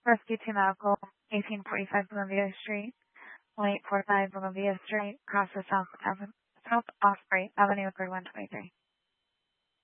Rescue 2 Medical, 1845 Columbia Street, 1845 Columbia Street, across the South Osprey Avenue, 3123.